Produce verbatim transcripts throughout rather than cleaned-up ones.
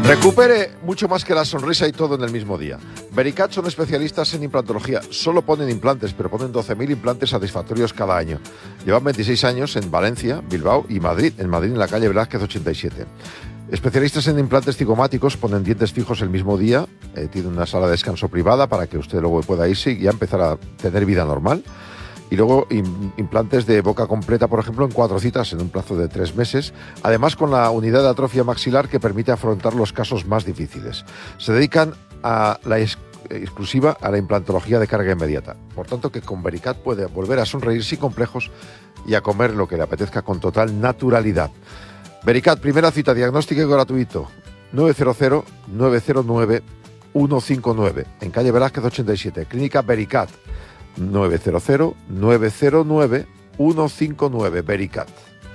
Recupere mucho más que la sonrisa y todo en el mismo día. Vericat son especialistas en implantología. Solo ponen implantes, pero ponen doce mil implantes satisfactorios cada año. Llevan veintiséis años en Valencia, Bilbao y Madrid. En Madrid, en la calle Velázquez ochenta y siete. Especialistas en implantes cigomáticos, ponen dientes fijos el mismo día. Eh, tienen una sala de descanso privada para que usted luego pueda irse y ya empezar a tener vida normal. Y luego implantes de boca completa, por ejemplo, en cuatro citas en un plazo de tres meses. Además, con la unidad de atrofia maxilar que permite afrontar los casos más difíciles. Se dedican a la ex exclusiva a la implantología de carga inmediata. Por tanto, que con Vericat puede volver a sonreír sin complejos y a comer lo que le apetezca con total naturalidad. Vericat, primera cita, diagnóstico gratuito. nueve cero cero, nueve cero nueve, uno cinco nueve. En calle Velázquez ochenta y siete. Clínica Vericat. nueve cero cero, nueve cero nueve, uno cinco nueve. Vericat.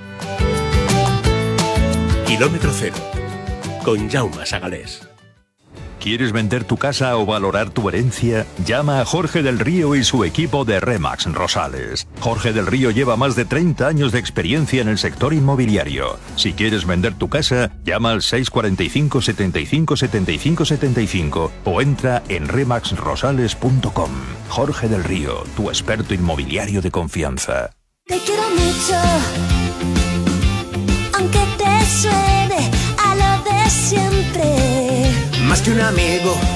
Kilómetro cero, con Jaume Sagalés. ¿Quieres vender tu casa o valorar tu herencia? Llama a Jorge del Río y su equipo de Remax Rosales. Jorge del Río lleva más de treinta años de experiencia en el sector inmobiliario. Si quieres vender tu casa, llama al seis cuatro cinco, setenta y cinco, setenta y cinco, setenta y cinco o entra en remax rosales punto com. Jorge del Río, tu experto inmobiliario de confianza. Te quiero mucho, aunque te suene a lo de siempre. Más que un amigo